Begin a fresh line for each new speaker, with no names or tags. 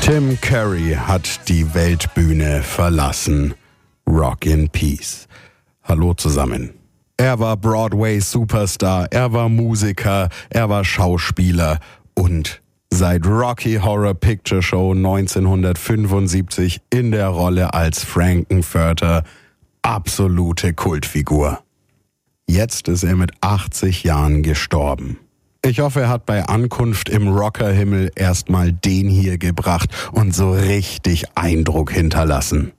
Tim Curry hat die Weltbühne verlassen. Rock in Peace. Hallo zusammen. Er war Broadway-Superstar, er war Musiker, er war Schauspieler und seit Rocky Horror Picture Show 1975 in der Rolle als Frank-N-Furter absolute Kultfigur. Jetzt ist er mit 80 Jahren gestorben. Ich hoffe, er hat bei Ankunft im Rockerhimmel erstmal den hier gebracht und so richtig Eindruck hinterlassen.